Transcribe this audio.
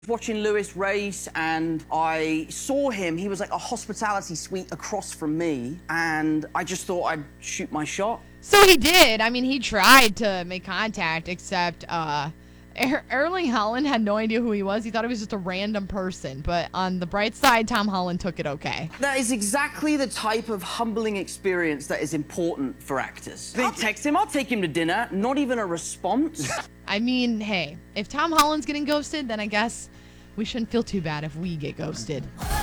Watching Lewis race, and I saw him. He was like a hospitality suite across from me, and I just thought I'd shoot my shot. So he did. I mean, he tried to make contact, except Erling Haaland had no idea who he was. He thought he was just a random person. But on the bright side, Tom Holland took it okay. That is exactly the type of humbling experience that is important for actors. I'll text him, I'll take him to dinner, not even a response. I mean, hey, if Tom Holland's getting ghosted, then I guess we shouldn't feel too bad if we get ghosted.